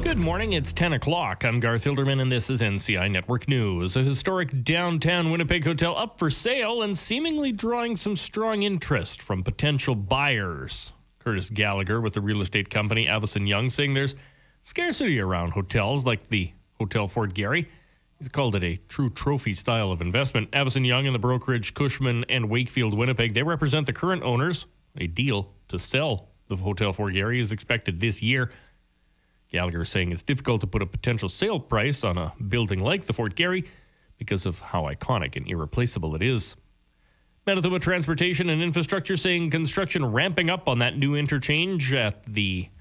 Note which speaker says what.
Speaker 1: Good morning, it's 10 o'clock. I'm Garth Hilderman, and this is NCI Network News. A historic downtown Winnipeg hotel up for sale and seemingly drawing some strong interest from potential buyers. Curtis Gallagher with the real estate company Avison Young saying there's scarcity around hotels like the Hotel Fort Garry. He's called it a true trophy style of investment. Avison Young and the brokerage Cushman and Wakefield Winnipeg, they represent the current owners. A deal to sell the Hotel Fort Garry is expected this year. Gallagher is saying it's difficult to put a potential sale price on a building like the Fort Garry because of how iconic and irreplaceable it is. Manitoba Transportation and Infrastructure saying construction ramping up on that new interchange at the